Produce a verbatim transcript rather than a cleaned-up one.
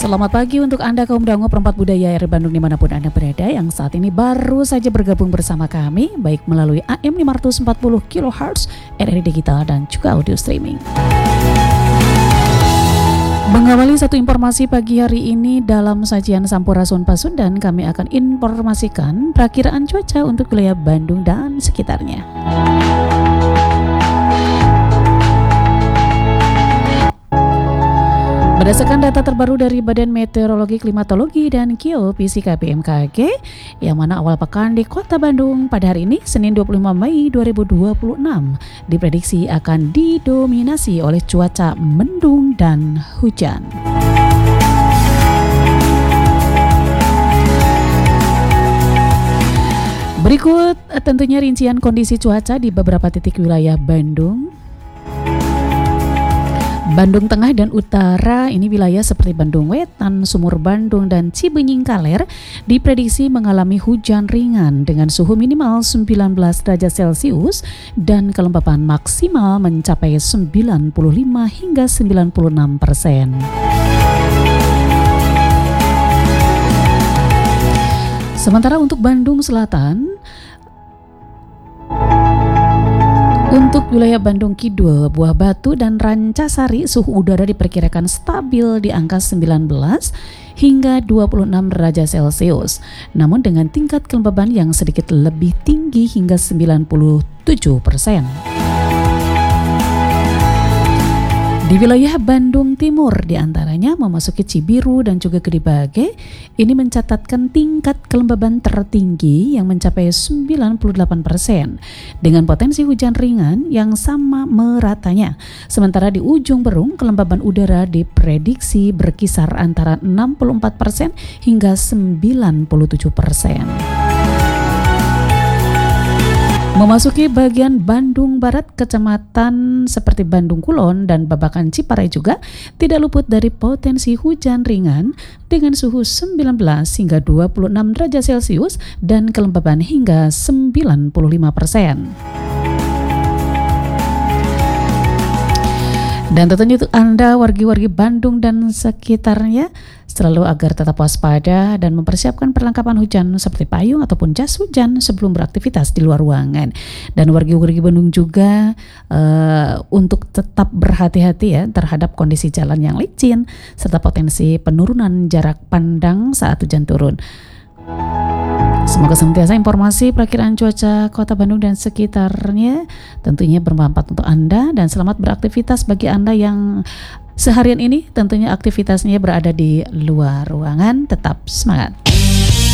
Selamat pagi untuk Anda kaum dangu perempat budaya R Bandung dimanapun Anda berada yang saat ini baru saja bergabung bersama kami baik melalui A M lima ratus empat puluh kilohertz, R R I Digital dan juga audio streaming. Mengawali satu informasi pagi hari ini dalam sajian Sampurasun Pasundan, kami akan informasikan perakiraan cuaca untuk wilayah Bandung dan sekitarnya. Berdasarkan data terbaru dari Badan Meteorologi, Klimatologi, dan Geofisika B M K G, yang mana awal pekan di Kota Bandung pada hari ini, Senin dua puluh lima Mei dua ribu dua puluh enam, diprediksi akan didominasi oleh cuaca mendung dan hujan. Berikut tentunya rincian kondisi cuaca di beberapa titik wilayah Bandung. Bandung Tengah dan Utara, ini wilayah seperti Bandung Wetan, Sumur Bandung, dan Cibenying Kaler diprediksi mengalami hujan ringan dengan suhu minimal sembilan belas derajat Celcius dan kelembapan maksimal mencapai sembilan puluh lima hingga sembilan puluh enam persen. Sementara untuk Bandung Selatan, untuk wilayah Bandung Kidul, Buah Batu, dan Rancasari, suhu udara diperkirakan stabil di angka sembilan belas hingga dua puluh enam derajat Celcius. Namun dengan tingkat kelembaban yang sedikit lebih tinggi hingga sembilan puluh tujuh persen. Di wilayah Bandung Timur diantaranya memasuki Cibiru dan juga Gede Bage, ini mencatatkan tingkat kelembaban tertinggi yang mencapai sembilan puluh delapan persen dengan potensi hujan ringan yang sama meratanya. Sementara di ujung Berung kelembaban udara diprediksi berkisar antara enam puluh empat persen hingga sembilan puluh tujuh persen. Memasuki bagian Bandung Barat, kecamatan seperti Bandung Kulon dan Babakan Ciparai juga tidak luput dari potensi hujan ringan dengan suhu sembilan belas hingga dua puluh enam derajat Celcius dan kelembaban hingga sembilan puluh lima persen. Dan tentunya untuk Anda wargi-wargi Bandung dan sekitarnya selalu agar tetap waspada dan mempersiapkan perlengkapan hujan seperti payung ataupun jas hujan sebelum beraktivitas di luar ruangan. Dan wargi-wargi Bandung juga uh, untuk tetap berhati-hati ya terhadap kondisi jalan yang licin serta potensi penurunan jarak pandang saat hujan turun. Semoga senantiasa informasi perakiraan cuaca Kota Bandung dan sekitarnya tentunya bermanfaat untuk Anda dan selamat beraktivitas bagi Anda yang seharian ini tentunya aktivitasnya berada di luar ruangan. Tetap semangat.